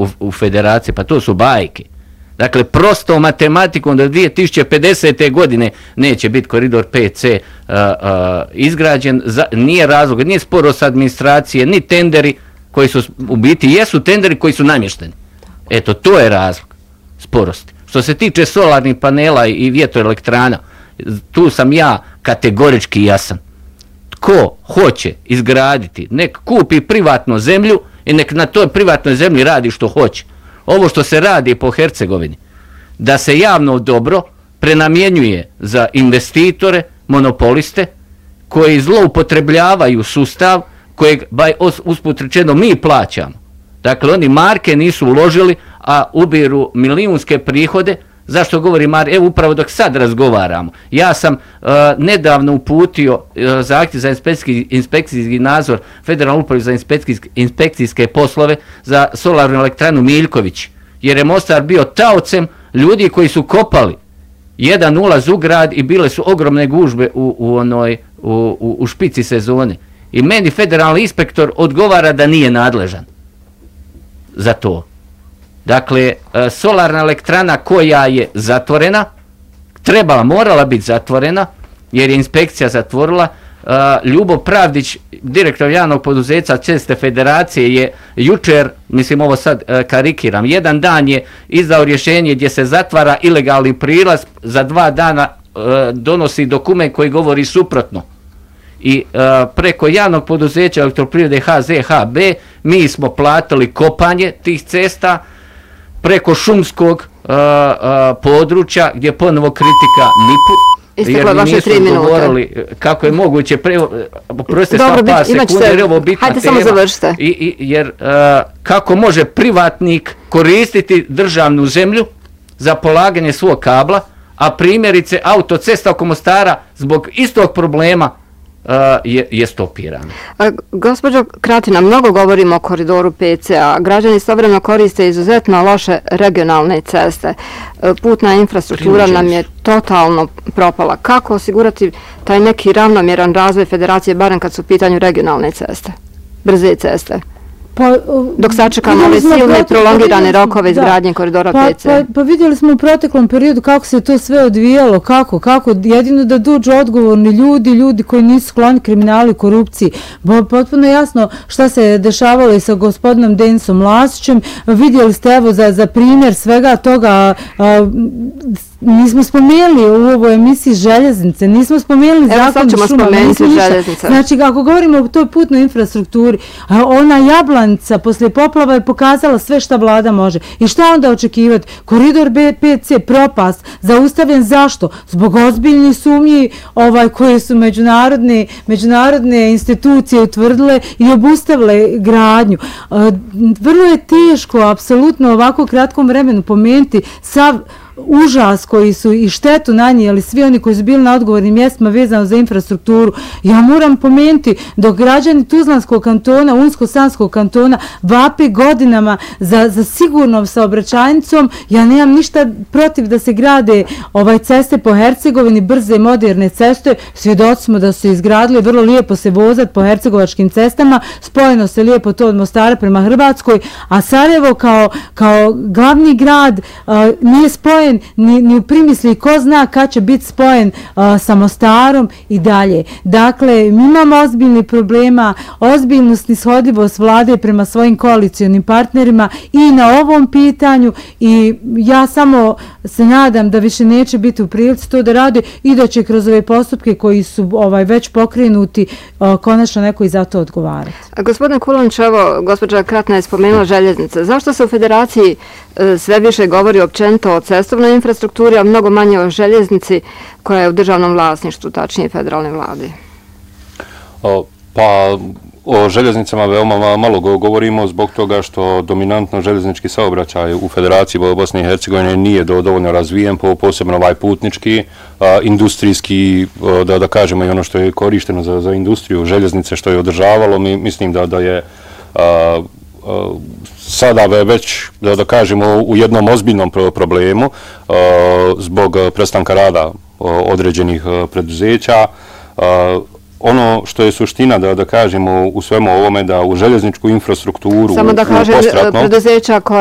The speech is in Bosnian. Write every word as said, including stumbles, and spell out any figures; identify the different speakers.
Speaker 1: u, u federaciji, pa to su bajke. Dakle, prostom matematikom do dvije tisuće pedesete. godine neće biti koridor P C uh, uh, izgrađen, za, nije razlog, nije sporost administracije, ni tenderi koji su, u biti jesu tenderi koji su namješteni. Eto, to je razlog sporosti. Što se tiče solarnih panela i vjetroelektrana, tu sam ja kategorički jasan. Tko hoće izgraditi, nek kupi privatnu zemlju i nek na toj privatnoj zemlji radi što hoće. Ovo što se radi po Hercegovini, da se javno dobro prenamjenjuje za investitore, monopoliste, koji zloupotrebljavaju sustav, kojeg, usput rečeno, mi plaćamo. Dakle, oni marke nisu uložili, a ubiru milijunske prihode. Zašto govori Mar? Evo, upravo dok sad razgovaramo. Ja sam uh, nedavno uputio uh, zahtjev za inspekcijski, inspekcijski nadzor Federalnoj upravi za inspekcijske, inspekcijske poslove za solarnu elektranu Miljković, jer je Mostar bio taocem ljudi koji su kopali jedan ulaz u grad i bile su ogromne gužbe u, u, onoj, u, u, u špici sezone. I meni federalni inspektor odgovara da nije nadležan za to. Dakle, solarna elektrana koja je zatvorena, trebala, morala biti zatvorena, jer je inspekcija zatvorila. Ljubo Pravdić, direktor javnog poduzeća Ceste federacije, je jučer, mislim ovo sad karikiram, jedan dan je izdao rješenje gdje se zatvara ilegalni prilaz, za dva dana donosi dokument koji govori suprotno. I preko javnog poduzeća Elektroprivrede H Z H B mi smo platili kopanje tih cesta, preko šumskog uh, uh, područja, gdje ponovo kritika N I P-u, jer mi nisu govorili kako je moguće, proste sva par sekunde, jer je ovo bitna tema, i, i, jer uh, kako može privatnik koristiti državnu zemlju za polaganje svog kabla, a primjerice autocesta oko Mostara zbog istog problema Uh, je, je stopirano.
Speaker 2: Gospođo Kratina, mnogo govorimo o koridoru P C, a građani istovremeno koriste izuzetno loše regionalne ceste. Putna infrastruktura nam je totalno propala. Kako osigurati taj neki ravnomjeran razvoj federacije, barem kad su u pitanju regionalne ceste, brze ceste? Pa, dok sačekamo ove silne i prolongirane rokove izgradnje koridora
Speaker 3: pa,
Speaker 2: P C.
Speaker 3: Pa, pa vidjeli smo u proteklom periodu kako se to sve odvijalo, kako, kako, jedino da dođu odgovorni ljudi, ljudi koji nisu skloni kriminalu i korupciji. Potpuno jasno šta se dešavalo i sa gospodinom Denisom Lasićem. Vidjeli ste evo za, za primjer svega toga, a, nismo spomenuli u ovoj emisiji željeznice, nismo spomenuli zakon o šumama, nismo ništa. Znači, ako govorimo o toj putnoj infrastrukturi, ona Jablanica poslije poplava je pokazala sve šta vlada može. I šta onda očekivati? Koridor P C propast, zaustavljen zašto? Zbog ozbiljnih sumnji ovaj, koje su međunarodne, međunarodne institucije utvrdile i obustavile gradnju. Vrlo je teško, apsolutno, ovako kratkom vremenu pomenuti sav užas koji su i štetu nanijeli svi oni koji su bili na odgovornim mjestima vezano za infrastrukturu. Ja moram pomenuti dok građani Tuzlanskog kantona, Unsko-Sanskog kantona vape godinama za, za sigurnom saobraćajnicom, ja nemam ništa protiv da se grade ovaj ceste po Hercegovini, brze moderne ceste, svjedoci smo da su izgradili, vrlo lijepo se vozati po hercegovačkim cestama, spojeno se lijepo to od Mostara prema Hrvatskoj, a Sarajevo kao, kao glavni grad uh, nije spojen Ni, ni u primisli ko zna kad će biti spojen uh, sa Mostarom i dalje. Dakle, mi imamo ozbiljni problema, ozbiljnu snishodljivost vlade prema svojim koalicionim partnerima i na ovom pitanju i ja samo se nadam da više neće biti u prilici to da rade i da će kroz ove postupke koji su ovaj, već pokrenuti uh, konačno neko i za to odgovarati.
Speaker 2: A gospodine Kulonić, evo, gospođa Kratina je spomenula željeznice. Zašto se u federaciji uh, sve više govori općenito o cestovnoj infrastrukturi, a mnogo manje o željeznici koja je u državnom vlasništvu, tačnije federalne vlade?
Speaker 4: O, pa o željeznicama veoma malo govorimo zbog toga što dominantno željeznički saobraćaj u Federaciji Bosne i Hercegovine nije do, dovoljno razvijen, po, posebno ovaj putnički, a, industrijski, a, da, da kažemo i ono što je korišteno za, za industriju željeznice što je održavalo, mi, mislim da, da je a, a, sada već, da, da kažemo, u jednom ozbiljnom problemu a, zbog prestanka rada određenih preduzeća. A, ono što je suština, da, da kažemo u svemu ovome, da u željezničku infrastrukturu...
Speaker 2: Samo da kažem, preduzeća koja